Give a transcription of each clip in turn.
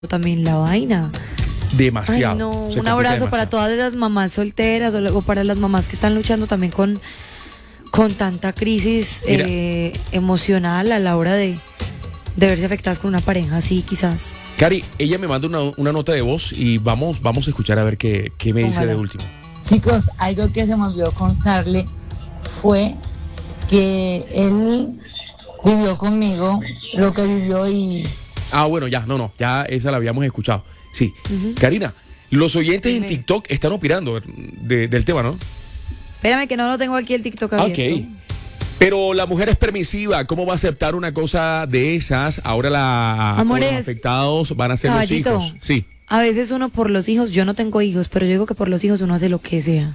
también la vaina. Demasiado. Ay, no, Se un abrazo complica para demasiado. todas las mamás solteras o para las mamás que están luchando también con tanta crisis Mira. emocional a la hora de verse afectadas con una pareja así, quizás. Cari, ella me manda una nota de voz y vamos a escuchar a ver qué me dice Póngala. de último. Chicos, algo que se me olvidó contarle fue que él vivió conmigo lo que vivió y Ah, bueno, ya esa la habíamos escuchado. Sí. Karina, los oyentes en Dime. TikTok están opinando del tema, ¿no? Espérame que no lo tengo aquí el TikTok abierto. Ok. Pero la mujer es permisiva, ¿cómo va a aceptar una cosa de esas? Ahora Amores, los afectados van a ser caballito. los hijos. Sí. A veces uno por los hijos, yo no tengo hijos, pero yo digo que por los hijos uno hace lo que sea.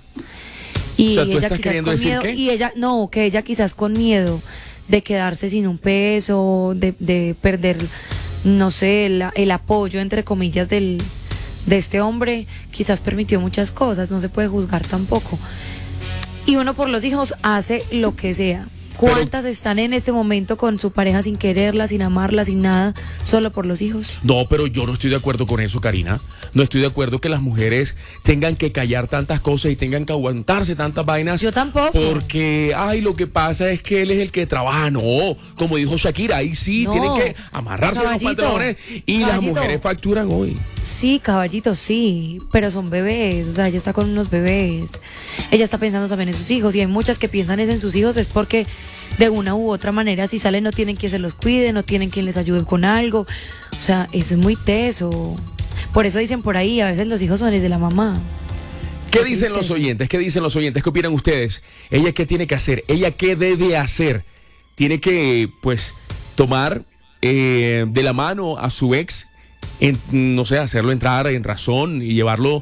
Y O sea, ¿tú ella estás quizás queriendo con decir miedo, qué? y ella, no, que ella quizás con miedo de quedarse sin un peso, de perder, no sé, el apoyo, entre comillas, de este hombre, quizás permitió muchas cosas, no se puede juzgar tampoco. Y uno por los hijos hace lo que sea. ¿Cuántas están en este momento con su pareja sin quererla, sin amarla, sin nada, solo por los hijos? No, pero yo no estoy de acuerdo con eso, Karina. No estoy de acuerdo que las mujeres tengan que callar tantas cosas y tengan que aguantarse tantas vainas. Yo tampoco. Porque, lo que pasa es que él es el que trabaja. No, como dijo Shakira, ahí sí No. tienen que amarrarse los Caballito, pantalones y las caballito. mujeres facturan hoy. Sí, caballito, sí, pero son bebés, o sea, ella está con unos bebés, ella está pensando también en sus hijos y hay muchas que piensan es en sus hijos, es porque de una u otra manera si salen no tienen quien se los cuide, no tienen quien les ayude con algo, o sea, eso es muy teso, por eso dicen por ahí, a veces los hijos son desde la mamá. ¿Qué Qué dicen los tristeza. oyentes? ¿Qué dicen los oyentes? ¿Qué opinan ustedes? ¿Ella qué tiene que hacer? ¿Ella qué debe hacer? Tiene que, pues, tomar de la mano a su ex, no sé, hacerlo entrar en razón y llevarlo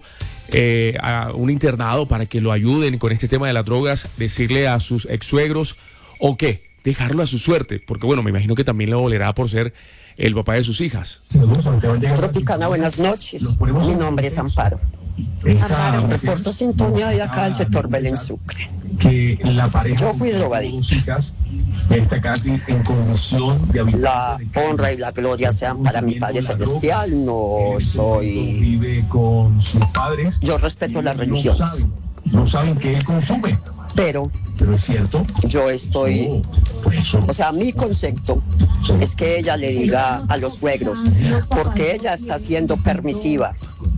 a un internado para que lo ayuden con este tema de las drogas, decirle a sus ex suegros, ¿o qué? Dejarlo a su suerte, porque bueno, me imagino que también le dolerá por ser el papá de sus hijas. Tropicana, buenas noches. Mi nombre es Amparo. Amparo. Reporto sintonía de acá del sector Belén Sucre. Que la pareja Yo fui drogadicta. está casi en condición de habitar. La honra y la gloria sean para mi Padre Celestial. No soy. Vive con sus padres. Yo respeto las religiones, No saben que él consume, pero pero es cierto. yo estoy. Por eso. O sea, mi concepto es que ella le diga a los suegros, porque ella está siendo permisiva.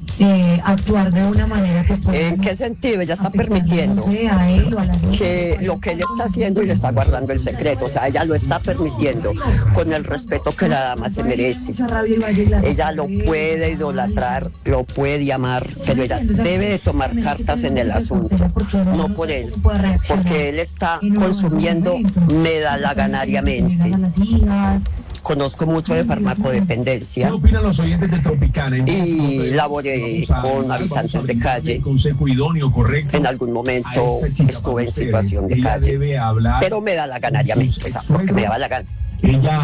Actuar de una manera que pueda ¿En qué sentido? Ella está afectar, permitiendo no sé, a él o a la niña. que lo que él está haciendo y le está guardando el secreto, o sea, ella lo está permitiendo con el respeto que la dama se merece. Ella lo puede idolatrar, lo puede amar, pero ella debe de tomar cartas en el asunto, no por él, porque él está consumiendo medalaganariamente. Conozco mucho de ¿Qué farmacodependencia opinan los oyentes de Tropicana? y laboré con habitantes de calle. Consejo idóneo, correcto. En algún momento estuve en situación de calle, pero me da la ganariamente, o sea, porque me daba la gana. Ella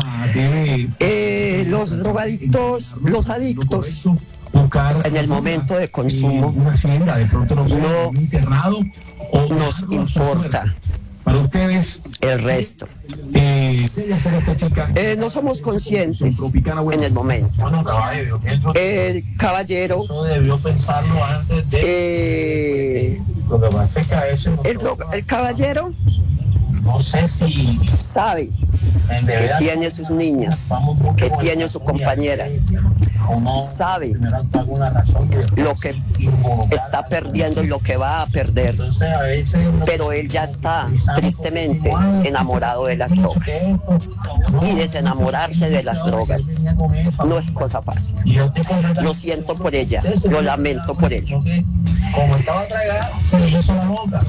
debe Los drogadictos, los adictos, buscar en el momento de consumo, una hacienda, de pronto no sé, no un internado o nos importa para ustedes el resto. debe hacer esta chica No somos conscientes en el momento. bueno, caballero, El caballero, no debió pensarlo antes de lo que pasa es que a veces el caballero no sé si sabe en que verdad tiene sus niñas, vamos mucho que con tiene la su historia, compañera, o no sabe generar alguna razón que lo que está perdiendo y lo que va a perder, entonces a veces pero él ya está tristemente enamorado de las drogas. Y desenamorarse de las drogas no es cosa fácil. Lo siento por ella, lo lamento por ella. como estaba tragada se le hizo la boca.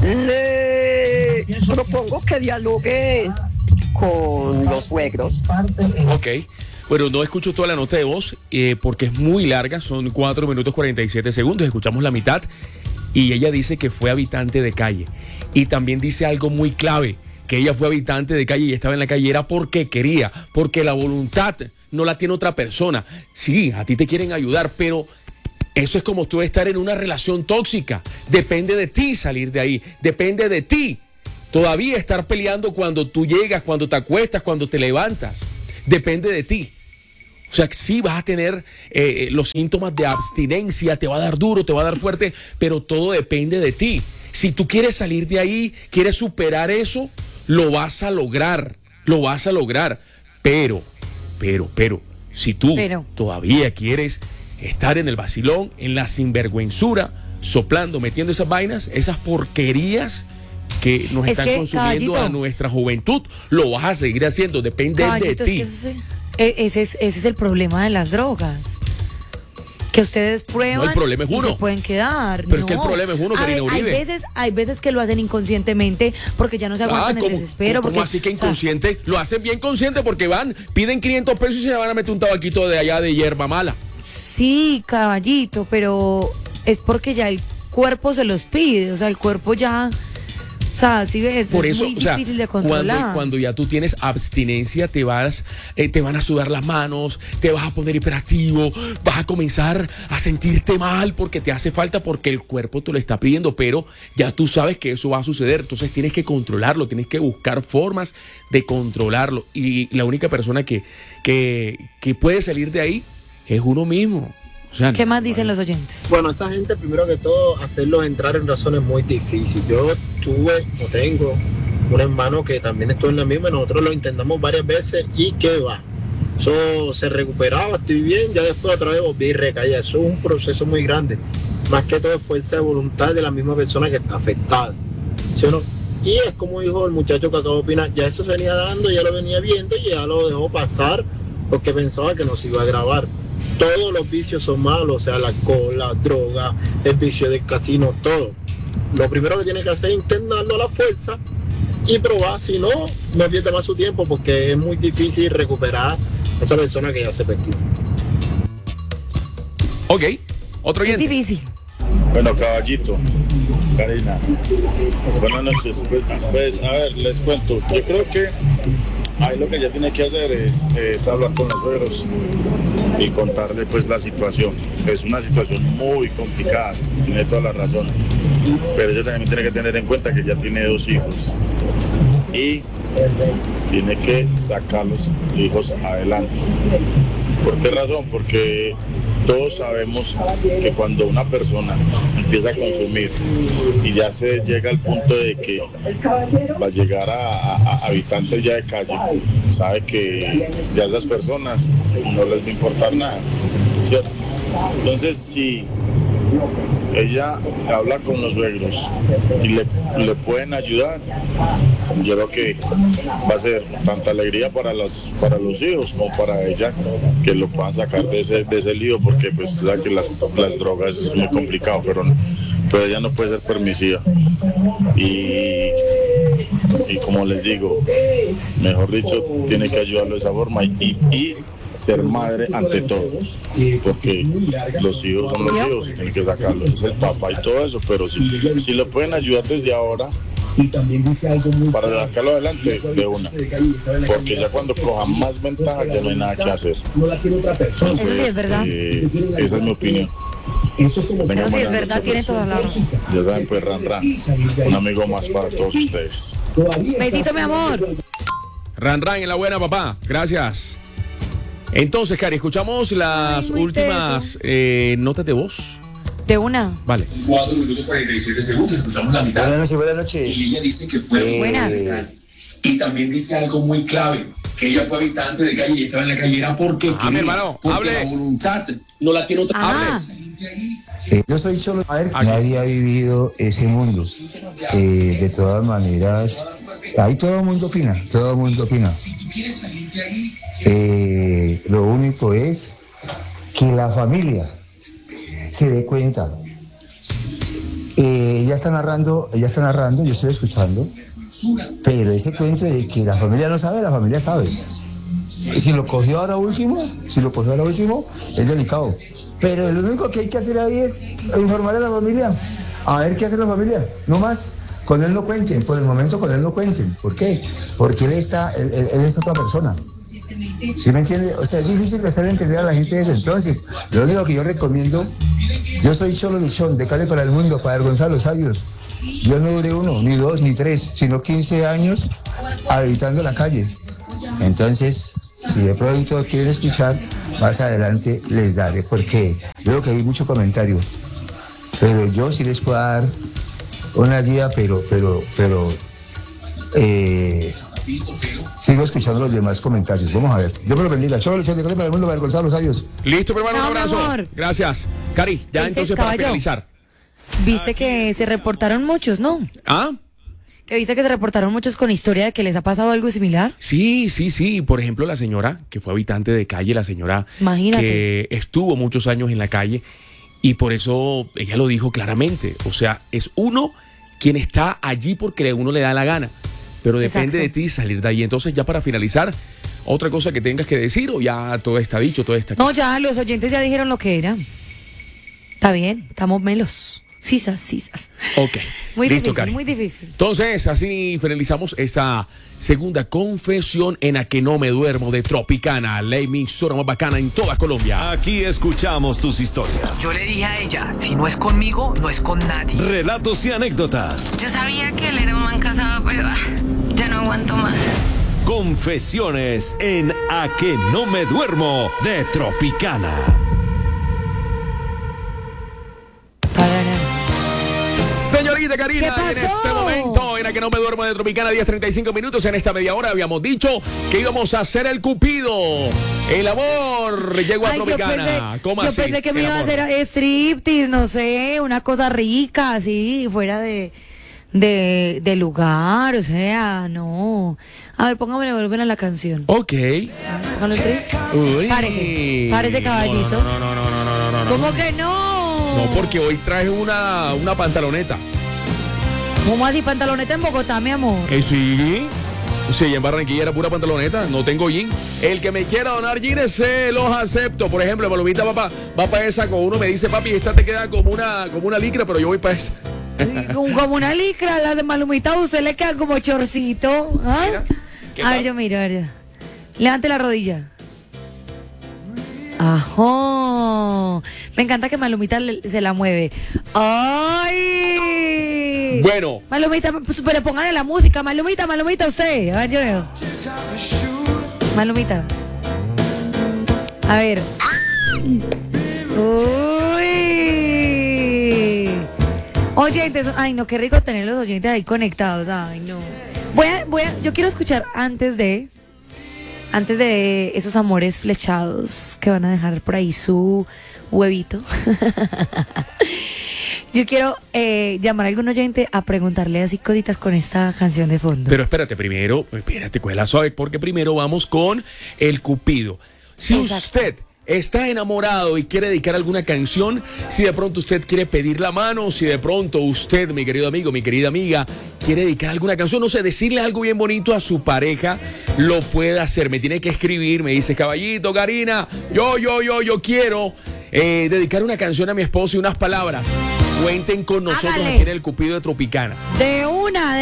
Le propongo que dialogue con los suegros. Ok. Bueno, no escucho toda la nota de voz porque es muy larga, son 4 minutos 47 segundos, escuchamos la mitad y ella dice que fue habitante de calle y también dice algo muy clave, que ella fue habitante de calle y estaba en la calle era porque quería, porque la voluntad no la tiene otra persona. Sí, a ti te quieren ayudar, pero eso es como tú estar en una relación tóxica, depende de ti salir de ahí, depende de ti todavía estar peleando cuando tú llegas, cuando te acuestas, cuando te levantas. Depende de ti. O O sea, sí vas a tener los síntomas de abstinencia, te va a dar duro, te va a dar fuerte, pero todo depende de ti. Si tú quieres salir de ahí, quieres superar eso, lo vas a lograr, Pero, si tú todavía quieres estar en el vacilón, en la sinvergüenzura, soplando, metiendo esas vainas, esas porquerías que nos están consumiendo a nuestra juventud, lo vas a seguir haciendo, depende de ti. Ese es el problema de las drogas. Que ustedes prueban, no, el problema es uno. Y se pueden quedar. Pero es que el problema es uno, Karina Uribe. Hay veces que lo hacen inconscientemente porque ya no se aguantan el desespero. ¿Cómo así que inconsciente? Lo hacen bien consciente porque piden 500 pesos y se van a meter un tabaquito de allá de hierba mala. Sí, caballito, pero es porque ya el cuerpo se los pide. O sea, el cuerpo ya... O sea, sí ves, por es eso, muy difícil de controlar. Cuando ya tú tienes abstinencia, te van a sudar las manos, te vas a poner hiperactivo, vas a comenzar a sentirte mal porque te hace falta, porque el cuerpo te lo está pidiendo, pero ya tú sabes que eso va a suceder, entonces tienes que controlarlo, tienes que buscar formas de controlarlo, y la única persona que puede salir de ahí es uno mismo. O sea, ¿qué más dicen los oyentes? Bueno, esa gente, primero que todo, hacerlos entrar en razón es muy difícil. Yo tengo un hermano que también estuvo en la misma, nosotros lo intentamos varias veces y ¿qué va? Eso se recuperaba, estoy bien, ya después otra vez volví y recaía. Eso es un proceso muy grande. Más que todo es fuerza de voluntad de la misma persona que está afectada. ¿Sí o no? Y es como dijo el muchacho que acabo de opinar, ya eso se venía dando, ya lo venía viendo y ya lo dejó pasar porque pensaba que no se iba a grabar. Todos los vicios son malos, o sea, el alcohol, la droga, el vicio del casino, todo. Lo primero que tiene que hacer es intentarlo a la fuerza y probar, si no pierda más su tiempo porque es muy difícil recuperar a esa persona que ya se perdió. Ok, otro oyente. Es difícil. Bueno, caballito, Karina, buenas noches. Pues, a ver, les cuento. Yo creo que ahí lo que ella tiene que hacer es hablar con los suegros y contarle pues la situación. Es una situación muy complicada, tiene toda la razón, pero ella también tiene que tener en cuenta que ella tiene 2 hijos y tiene que sacar los hijos adelante. ¿Por qué razón? Porque todos sabemos que cuando una persona empieza a consumir y ya se llega al punto de que va a llegar a habitantes ya de calle, sabe que ya esas personas no les va a importar nada, ¿cierto? Entonces, si ella habla con los suegros y le pueden ayudar, yo creo que va a ser tanta alegría para los hijos como para ella, que lo puedan sacar de ese lío, porque pues sabe que las drogas es muy complicado, pero ella no puede ser permisiva y como les digo, mejor dicho, tiene que ayudarlo de esa forma y ser madre ante todo, porque los hijos son los hijos y tienen que sacarlos, es el papá y todo eso, pero si lo pueden ayudar desde ahora para sacarlo adelante, de una, porque ya cuando cojan más ventaja ya no hay nada que hacer. Entonces, eso sí es verdad. Esa es mi opinión. Eso sí es verdad, tiene toda la razón. Ya saben, pues Ran, un amigo más para todos ustedes. Besito, mi amor. Ran, en la buena, papá, gracias. Entonces, Cari, escuchamos las últimas notas de voz. De una. Vale. 4 minutos 47 segundos, escuchamos la mitad. Buenas noches. Y ella dice que fue buenas. Y también dice algo muy clave, que ella fue habitante de calle y estaba en la calle, era porque mi hermano, porque hable. la voluntad no la tiene otra. Ah. Yo soy solo, nadie ha vivido ese mundo. De todas maneras, ahí todo el mundo opina. Lo único es que la familia se dé cuenta. Ella está narrando, yo estoy escuchando, pero ese cuento de que la familia no sabe, la familia sabe. Si lo cogió ahora último, es delicado. Pero lo único que hay que hacer ahí es informar a la familia, a ver qué hace la familia, no más. Con él no cuenten, por el momento con él no cuenten. ¿Por qué? Porque él es otra persona. ¿Sí me entiende? O sea, es difícil hacerle entender a la gente eso. Entonces, lo único que yo recomiendo, yo soy Cholo Luchón, de Cali para el mundo, para avergonzar los años. Yo no duré 1, ni 2, ni 3, sino 15 años habitando la calle. Entonces, si de pronto quieren escuchar, más adelante les daré, porque veo que hay mucho comentario. Pero yo sí les puedo dar una guía, pero sigo escuchando los demás comentarios. Vamos a ver. Dios me lo bendiga. Chau, les bendiga para el mundo, Gonzalo, adiós. Listo, hermano, un Chao, mi abrazo. amor. Gracias. Cari, ya entonces para caballo? finalizar. Viste que se reportaron muchos, ¿no? ¿Ah? Que viste que se reportaron muchos con historia de que les ha pasado algo similar. Sí. Por ejemplo, la señora que fue habitante de calle, la señora Imagínate. que estuvo muchos años en la calle y por eso ella lo dijo claramente. O sea, es uno quien está allí porque a uno le da la gana, pero depende Exacto. de ti salir de ahí. Entonces, ya para finalizar, otra cosa que tengas que decir o ya todo está dicho, todo está... No, ya los oyentes ya dijeron lo que era. Está bien, estamos melos. Sisas. Ok. Muy Listo, difícil, Cari. muy difícil. Entonces, así finalizamos esta segunda confesión en A que no me duermo de Tropicana, la emisora más bacana en toda Colombia. Aquí escuchamos tus historias. Yo le dije a ella, si no es conmigo, no es con nadie. Relatos y anécdotas. Yo sabía que él era un man casado, pero ya no aguanto más. Confesiones en A que no me duermo de Tropicana. Señorita ¿Qué Karina, pasó? en este momento, en A que no me duermo de Tropicana, 10:35 minutos. En esta media hora habíamos dicho que íbamos a hacer el cupido. El amor llegó a Ay, Tropicana. ¿Cómo yo así? pensé que me El iba a amor. hacer striptease, no sé, una cosa rica, así, fuera de lugar, o sea, no. A ver, póngame vuelven a la canción. Ok. Póngalo en 3. Uy. Párese, caballito. No. ¿Cómo que no? No, porque hoy traje una pantaloneta. ¿Cómo así, pantaloneta en Bogotá, mi amor? Sí. Sí, en Barranquilla era pura pantaloneta, no tengo jean. El que me quiera donar jeans, se los acepto. Por ejemplo, Palomita papá va para esa con uno, me dice, papi, esta te queda como una licra, pero yo voy para esa. Como una licra, las de Malumita a usted le quedan como chorcito. ¿Ah? ¿Qué A ver, tal? yo miro, a ver. Levante la rodilla. Ajá. Me encanta que Malumita se la mueve. ¡Ay! Bueno. Malumita, pero póngale la música. Malumita, usted. A ver, yo veo. Malumita. A ver. Uy. Oyentes, ay no, qué rico tener los oyentes ahí conectados. Ay, no. Yo quiero escuchar antes de esos amores flechados que van a dejar por ahí su huevito. Yo quiero llamar a algún oyente a preguntarle así cositas con esta canción de fondo. Pero espérate, coge la suave, porque primero vamos con el cupido. Si Exacto. usted está enamorado y quiere dedicar alguna canción, si de pronto usted quiere pedir la mano, si de pronto usted, mi querido amigo, mi querida amiga, quiere dedicar alguna canción, no sé, decirle algo bien bonito a su pareja, lo puede hacer. Me tiene que escribir, me dice, caballito, Karina, yo quiero dedicar una canción a mi esposo y unas palabras. Cuenten con nosotros Hágale. aquí en el Cupido de Tropicana. De una.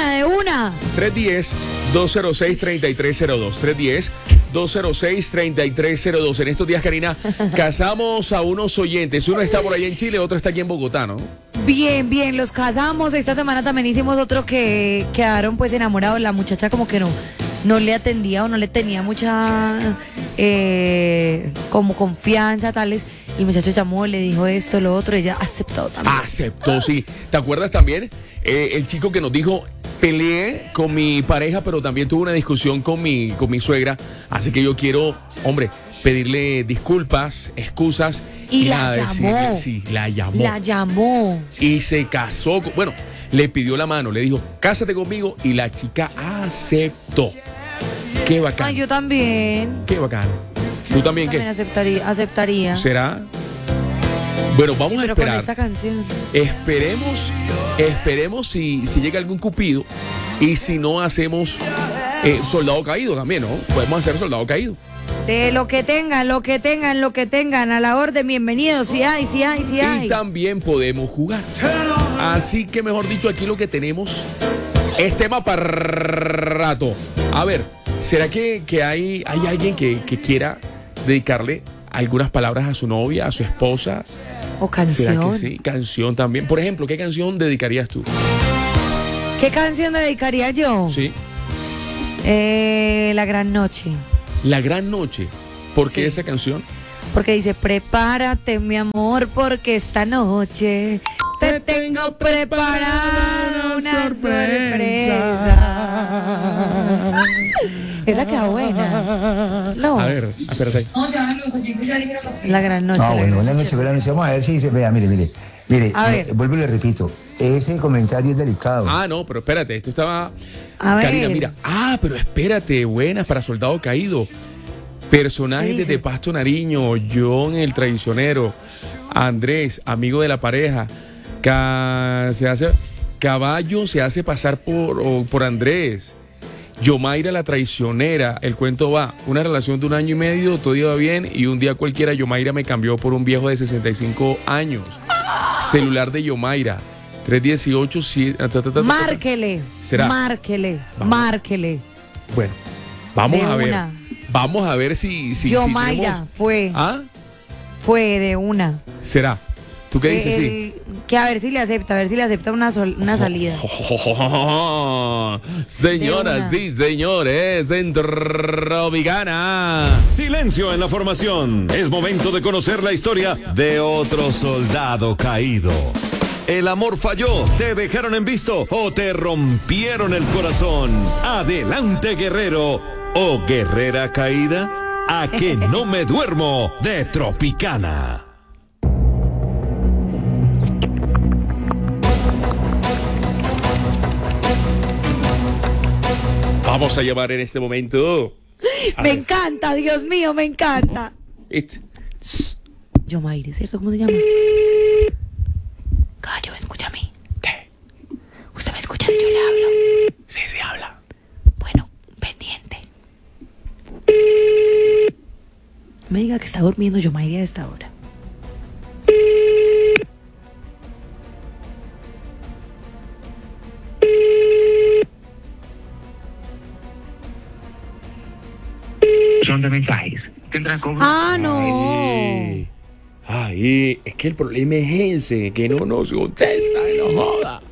310-206-3302. 310-206-3302. En estos días, Karina, casamos a unos oyentes. Uno está por ahí en Chile, otro está aquí en Bogotá, ¿no? Bien, los casamos. Esta semana también hicimos otro que quedaron pues enamorados. La muchacha como que no le atendía o no le tenía mucha como confianza, tales. El muchacho llamó, le dijo esto, lo otro, ella aceptó también. Aceptó, sí. ¿Te acuerdas también? El chico que nos dijo, peleé con mi pareja, pero también tuve una discusión con mi suegra. Así que yo quiero, hombre, pedirle disculpas, excusas. Y la decirle, llamó. sí, la llamó. La llamó. Y se casó. Bueno, le pidió la mano, le dijo, cásate conmigo. Y la chica aceptó. Qué bacán. Ay, yo también. Qué bacán. ¿Tú también qué? Aceptaría. ¿Será? Bueno, vamos a Pero con esperar. esta canción. Esperemos si llega algún cupido. Y si no, hacemos soldado caído también, ¿no? Podemos hacer soldado caído. De lo que tengan, a la orden, bienvenidos. Sí hay. Y también podemos jugar. Así que, mejor dicho, aquí lo que tenemos es tema para rato. A ver, ¿será que hay alguien que quiera dedicarle algunas palabras a su novia, a su esposa? O canción. ¿Será que sí? Canción también. Por ejemplo, ¿qué canción dedicarías tú? ¿Qué canción dedicaría yo? Sí. La Gran Noche. La Gran Noche. ¿Por qué Sí. esa canción? Porque dice, prepárate, mi amor, porque esta noche te tengo preparada una sorpresa. Esa queda buena. No. A ver, espérate. La gran noche. Ah, la bueno, gran buenas noches, buenas noches. Vamos a ver si dice, vea, mire, A ver. vuelvo y le repito, ese comentario es delicado. Ah, no, pero espérate, esto estaba... A ver. Karina, mira. Ah, pero espérate, buenas para Soldado Caído. Personajes dice? de Pasto Nariño, John el traicionero, Andrés, amigo de la pareja, Caballo se hace pasar por Andrés, Yomaira la traicionera, el cuento va, una relación de 1 año y medio, todo iba bien y un día cualquiera Yomaira me cambió por un viejo de 65 años. Celular de Yomaira, 318... Márquele. ¿Será? Márquele. Vamos. Márquele. Bueno, vamos De a ver. una. Vamos a ver si Yomaira tenemos- fue. ¿Ah? Fue de una. ¿Será? ¿Tú qué dices? Sí. Que a ver si le acepta, una salida. Señoras y señores, en Tropicana. Silencio en la formación. Es momento de conocer la historia de otro soldado caído. ¿El amor falló? ¿Te dejaron en visto? ¿O te rompieron el corazón? Adelante, guerrero o guerrera caída. A que no me duermo de Tropicana. Vamos a llevar en este momento. Me encanta, Dios mío, me encanta. It. Yomaire, ¿cierto? ¿Cómo se llama? Caballo, ¿me escucha a mí? ¿Qué? ¿Usted me escucha si yo le hablo? Sí, habla. Bueno, pendiente. Me diga que está durmiendo Yomaire a esta hora. Son de mensajes. Tendrán cobro. Ah, no. Ay, es que el problema es ese, que no nos contesta, no joda.